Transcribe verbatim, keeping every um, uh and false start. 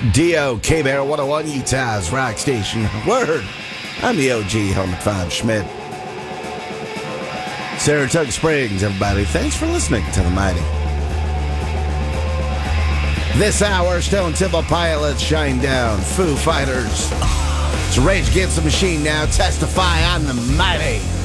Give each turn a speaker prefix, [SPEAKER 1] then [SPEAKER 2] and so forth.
[SPEAKER 1] D O K Bear one oh one, Utah's rock station. Word. I'm the O G, Helmet five Schmidt. Saratoga Springs, everybody. Thanks for listening to the Mighty. This hour, Stone Temple Pilots, Shine Down, Foo Fighters. It's Rage Against the Machine now. Testify on the Mighty.